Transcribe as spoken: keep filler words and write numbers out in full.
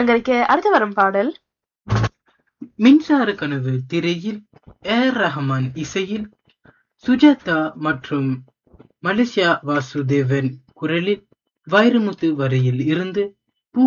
அலங்கரிக்க அடுத்து வரும் பாடல் மின்சார கனவு திரையில் ஏர் ரஹ்மான் இசையில் சுஜாதா மற்றும் மலேசியா வாசுதேவன் குரலில் வைரமுத்து வரையில் இருந்து